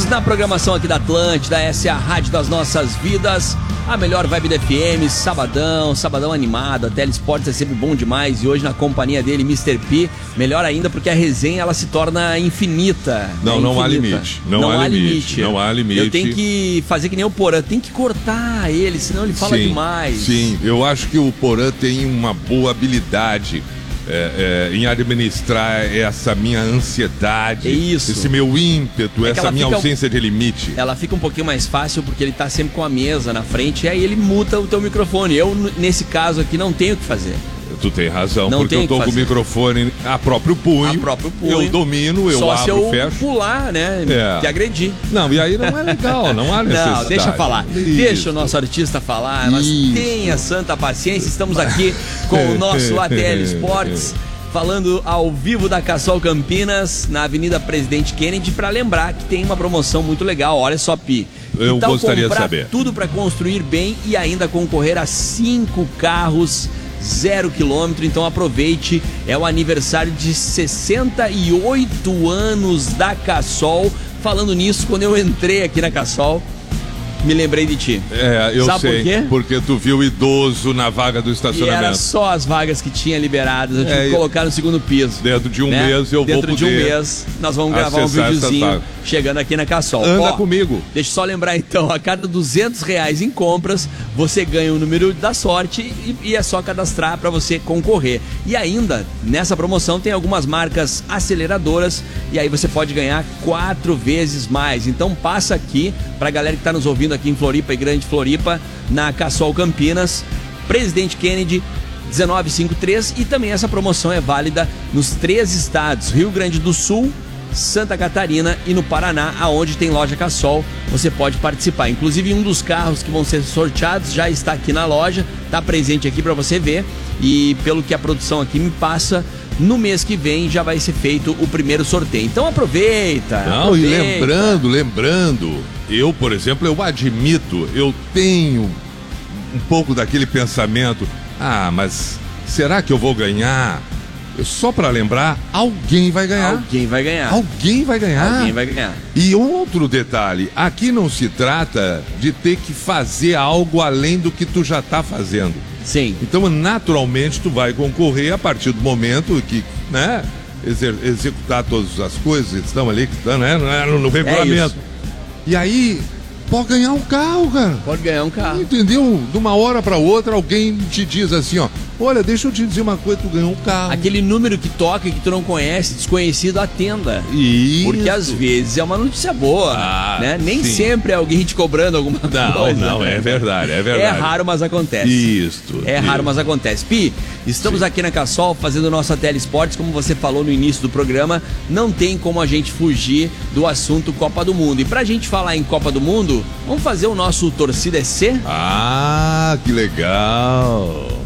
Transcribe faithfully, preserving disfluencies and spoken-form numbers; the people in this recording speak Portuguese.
na programação aqui da Atlântida. Essa é a rádio das nossas vidas, a melhor vibe da F M, sabadão, sabadão animado. A Telesportes é sempre bom demais e hoje na companhia dele, mister P, melhor ainda porque a resenha ela se torna infinita. Não, né? não infinita. há limite. Não, não há, há limite, limite. Não há limite. Eu tenho que fazer que nem o Porã, tem que cortar ele, senão ele fala sim, demais. Sim, eu acho que o Porã tem uma boa habilidade É, é, em administrar essa minha ansiedade, é isso. esse meu ímpeto, é essa minha fica, ausência de limite. Ela fica um pouquinho mais fácil porque ele tá sempre com a mesa na frente e aí ele muta o teu microfone. Eu, nesse caso aqui, não tenho o que fazer. Tu tem razão, não porque eu tô com o microfone a próprio punho, a próprio punho. Eu domino, eu Só abro, se eu fecho. pular, né, é. te agredir. Não, e aí não é legal, não há necessidade. Não, deixa falar. Isso. Deixa o nosso artista falar, mas Isso. tenha santa paciência. Estamos aqui com o nosso A T L Sports, falando ao vivo da Cassol Campinas, na Avenida Presidente Kennedy, para lembrar que tem uma promoção muito legal. Olha só, Pi. Eu então, gostaria de saber. Tudo para construir bem e ainda concorrer a cinco carros zero quilômetro. Então aproveite, é o aniversário de sessenta e oito anos da Cassol. Falando nisso, quando eu entrei aqui na Cassol, me lembrei de ti. É, eu Sabe sei. por quê? Porque tu viu o idoso na vaga do estacionamento. E era só as vagas que tinha liberadas. Eu tive é, que colocar no segundo piso. Dentro de um né? mês eu Dentro vou de poder um mês nós vamos gravar um videozinho chegando aqui na Cassol. Anda Ó, comigo. Deixa eu só lembrar então, a cada duzentos reais em compras, você ganha o número da sorte e, e é só cadastrar para você concorrer. E ainda, nessa promoção tem algumas marcas aceleradoras e aí você pode ganhar quatro vezes mais. Então passa aqui pra galera que tá nos ouvindo aqui em Floripa e Grande Floripa, na Cassol Campinas, Presidente Kennedy dezenove cinquenta e três, e também essa promoção é válida nos três estados, Rio Grande do Sul, Santa Catarina e no Paraná, aonde tem loja Cassol, você pode participar. Inclusive um dos carros que vão ser sorteados já está aqui na loja, está presente aqui para você ver, e pelo que a produção aqui me passa, no mês que vem já vai ser feito o primeiro sorteio. Então aproveita! Não, aproveita. E lembrando, lembrando, eu, por exemplo, eu admito, eu tenho um pouco daquele pensamento, ah, mas será que eu vou ganhar? Só para lembrar, alguém vai ganhar. Alguém vai ganhar. Alguém vai ganhar. Alguém vai ganhar. E outro detalhe, aqui não se trata de ter que fazer algo além do que tu já está fazendo. Sim. Então, naturalmente, tu vai concorrer a partir do momento que, né, exer- executar todas as coisas que estão ali, que estão, né, no, no regulamento. É e aí, pode ganhar um carro, cara. Pode ganhar um carro. Entendeu? De uma hora para outra, alguém te diz assim, ó, olha, deixa eu te dizer uma coisa, tu ganhou um carro. Aquele número que toca e que tu não conhece, desconhecido, atenda. Isso. Porque às vezes é uma notícia boa, ah, né? Nem sim. sempre é alguém te cobrando alguma não, coisa. Não, não, é verdade, é verdade. É raro, mas acontece. Isso. É isso. raro, mas acontece. Pi, estamos sim. aqui na Cassol fazendo o nosso Telesportes, como você falou no início do programa, não tem como a gente fugir do assunto Copa do Mundo. E pra gente falar em Copa do Mundo, vamos fazer o nosso Torcida E C? Ah, que legal!